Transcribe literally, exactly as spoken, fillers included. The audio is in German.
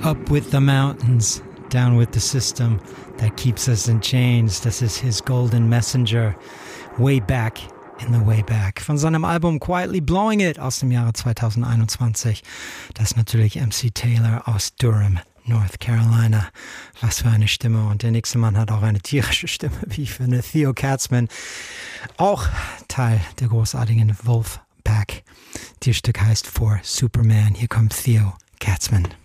Up with the mountains, down with the system that keeps us in chains. Das ist His Golden Messenger. Way back in the way back. Von seinem Album Quietly Blowing It aus dem Jahre zwanzig einundzwanzig. Das ist natürlich M C Taylor aus Durham, North Carolina. Was für eine Stimme. Und der nächste Mann hat auch eine tierische Stimme, wie ich finde. Theo Katzman. Auch Teil der großartigen Wolfpack. Das Stück heißt For Superman. Hier kommt Theo Katzman.